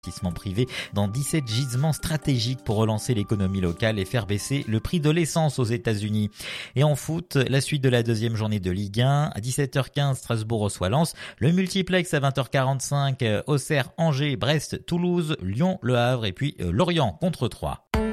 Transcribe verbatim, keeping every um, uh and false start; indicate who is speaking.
Speaker 1: Investissement privé dans dix-sept gisements stratégiques pour relancer l'économie locale et faire baisser le prix de l'essence aux États-Unis. Et en foot, la suite de la deuxième journée de Ligue un. À dix-sept heures quinze, Strasbourg reçoit Lens. Le multiplex à vingt heures quarante-cinq, Auxerre, Angers, Brest, Toulouse, Lyon, Le Havre et puis Lorient contre Troyes.